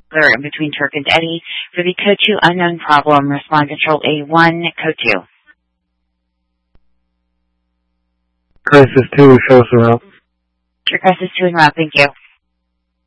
in between Turk and Eddie. For the code 2 unknown problem, respond control A1, code 2. Crisis 2, show us around. Crisis 2 en route, thank you.